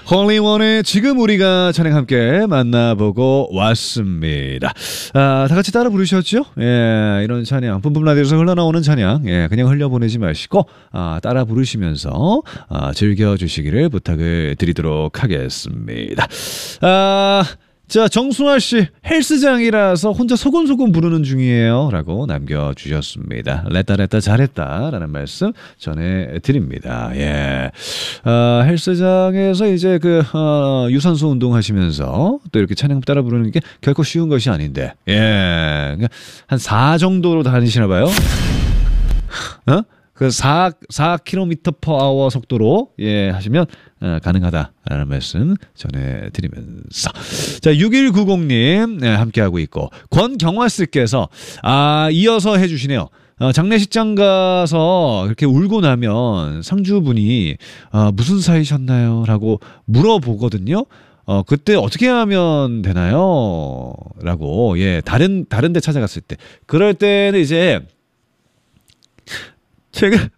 홀리원의 지금 우리가 찬양 함께 만나보고 왔습니다. 다 같이 따라 부르셨죠? 예, 이런 찬양, 뿜뿜 라디오에서 흘러나오는 찬양, 예, 그냥 흘려보내지 마시고 따라 부르시면서 즐겨주시기를 부탁을 드리도록 하겠습니다. 자, 정순아 씨, 헬스장이라서 혼자 소곤소곤 부르는 중이에요. 라고 남겨주셨습니다. 렛다 잘했다. 라는 말씀 전해드립니다. 예. 헬스장에서 이제 유산소 운동 하시면서 또 이렇게 찬양 따라 부르는 게 결코 쉬운 것이 아닌데, 예. 한 4 정도로 다니시나 봐요. 4km/h 속도로, 예, 하시면, 가능하다라는 말씀 전해드리면서. 자, 6190님, 네, 함께하고 있고, 권경화씨께서, 이어서 해주시네요. 장례식장 가서 이렇게 울고 나면 상주분이, 무슨 사이셨나요? 라고 물어보거든요. 그때 어떻게 하면 되나요? 라고, 예, 다른 데 찾아갔을 때. 그럴 때는 이제, 제가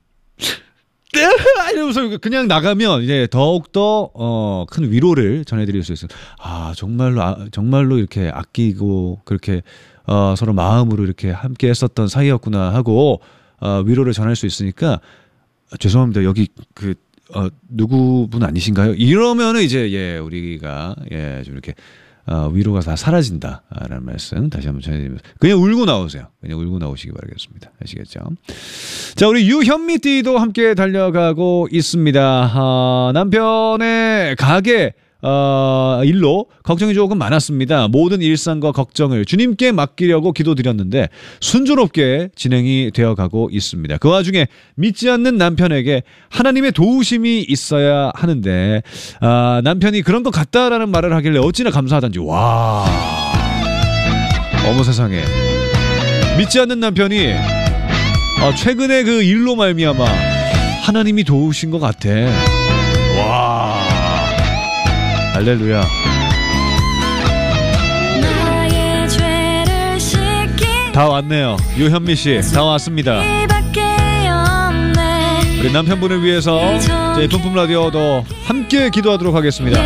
이러면서 그냥 나가면 이제 더욱더 큰 위로를 전해드릴 수 있어요. 정말로 이렇게 아끼고 그렇게 서로 마음으로 이렇게 함께 했었던 사이였구나 하고 위로를 전할 수 있으니까 죄송합니다. 여기 누구분 아니신가요? 이러면은 이제 예, 우리가 예, 좀 이렇게 위로가 다 사라진다라는 말씀 다시 한번 전해드리면서 그냥 울고 나오세요. 그냥 울고 나오시기 바라겠습니다. 아시겠죠? 자, 우리 유현미띠도 함께 달려가고 있습니다. 남편의 가게 일로 걱정이 조금 많았습니다. 모든 일상과 걱정을 주님께 맡기려고 기도드렸는데 순조롭게 진행이 되어가고 있습니다. 그 와중에 믿지 않는 남편에게 하나님의 도우심이 있어야 하는데 남편이 그런 것 같다라는 말을 하길래 어찌나 감사하단지. 와, 어머 세상에, 믿지 않는 남편이 최근에 그 일로 말미암아 하나님이 도우신 것 같아. 와, 할렐루야. 다 왔네요. 유현미 씨, 다 왔습니다. 우리 남편분을 위해서 저희 뿜뿜 라디오도 함께 기도하도록 하겠습니다.